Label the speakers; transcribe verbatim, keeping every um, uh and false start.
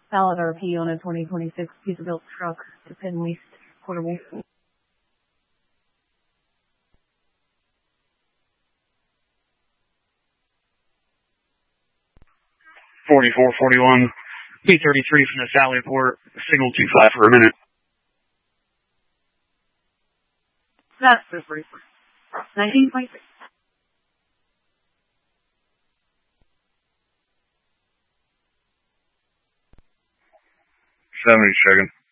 Speaker 1: Valid R P on a twenty twenty-six Peterbilt truck to Penn Least Portable.
Speaker 2: forty-four forty-one, B thirty-three from the Sally Port, signal two five for a minute.
Speaker 1: That's the first nineteen twenty-six.
Speaker 3: seventy second.